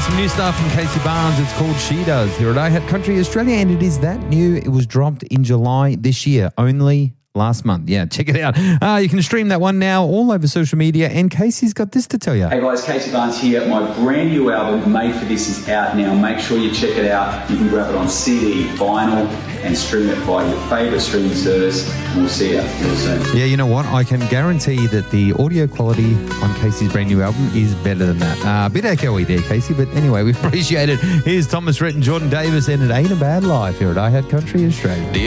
some new stuff from Casey Barnes. It's called She Does here at iHeart Country Australia, and it is that new. It was dropped in July this year, only last month. Yeah, check it out. You can stream that one now all over social media, and Casey's got this to tell you. Hey guys, Casey Barnes here. My brand new album, Made for This, is out now. Make sure you check it out. You can grab it on CD, vinyl, and stream it via your favourite streaming service. And we'll see you real soon. Yeah, you know what? I can guarantee that the audio quality on Casey's brand new album is better than that. A bit echoey there, Casey, but anyway, we appreciate it. Here's Thomas Rhett and Jordan Davis, and It Ain't a Bad Life here at iHeart Country Australia.